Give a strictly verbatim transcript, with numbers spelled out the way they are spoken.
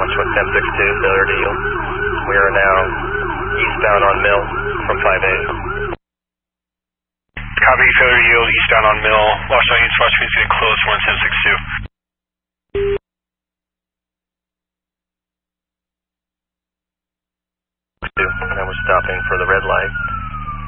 West ten six two, failure to yield. We are now eastbound on Mill from five eight. Copy, failure to yield, eastbound on Mill. Washington East, watch speed's getting close, one ten six two. And then we're stopping for the red light.